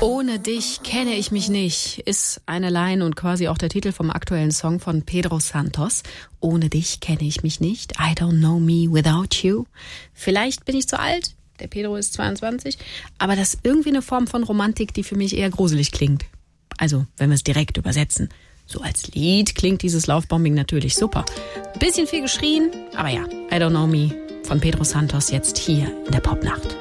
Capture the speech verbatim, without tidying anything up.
Ohne dich kenne ich mich nicht, ist eine Line und quasi auch der Titel vom aktuellen Song von Pedro Santos. Ohne dich kenne ich mich nicht. I don't know me without you. Vielleicht bin ich zu alt, der Pedro ist zweiundzwanzig, aber das ist irgendwie eine Form von Romantik, die für mich eher gruselig klingt. Also, wenn wir es direkt übersetzen. So als Lied klingt dieses Lovebombing natürlich super. Bisschen viel geschrien, aber ja, I don't know me von Pedro Santos jetzt hier in der Popnacht.